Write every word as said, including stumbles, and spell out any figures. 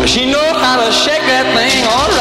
She knows how to shake that thing all right.